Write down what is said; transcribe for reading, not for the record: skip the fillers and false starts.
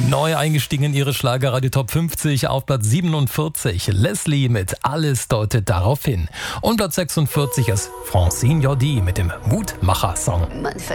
Neu eingestiegen in ihre Schlagerradio Top 50 auf Platz 47. Leslie mit Alles deutet darauf hin. Und Platz 46 ist Francine Jordi mit dem Mutmacher-Song. Man